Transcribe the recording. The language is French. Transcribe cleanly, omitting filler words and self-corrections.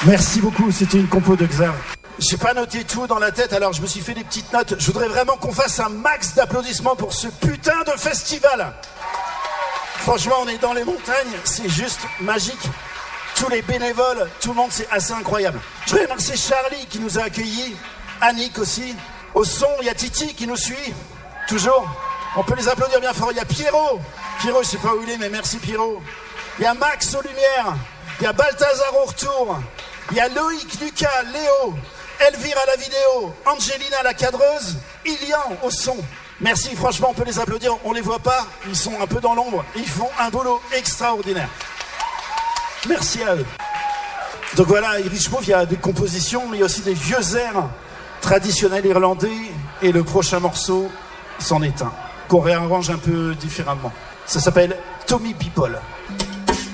Merci beaucoup, c'était une compo de Xav. J'ai pas noté tout dans la tête, alors je me suis fait des petites notes. Je voudrais vraiment qu'on fasse un max d'applaudissements pour ce putain de festival. Franchement, on est dans les montagnes, c'est juste magique. Tous les bénévoles, tout le monde, c'est assez incroyable. Je voudrais remercier Charlie qui nous a accueillis, Annick aussi. Au son, il y a Titi qui nous suit, toujours. On peut les applaudir bien fort. Il y a Pierrot. Pierrot, je sais pas où il est, mais merci Pierrot. Il y a Max aux lumières. Il y a Balthazar au retour. Il y a Loïc, Lucas, Léo, Elvire à la vidéo, Angelina à la cadreuse, Ilian au son. Merci, franchement, on peut les applaudir. On les voit pas, ils sont un peu dans l'ombre. Ils font un boulot extraordinaire. Merci à eux. Donc voilà, Irish Move, il y a des compositions, mais il y a aussi des vieux airs traditionnels irlandais. Et le prochain morceau, c'en est un, qu'on réarrange un peu différemment. Ça s'appelle Tommy People.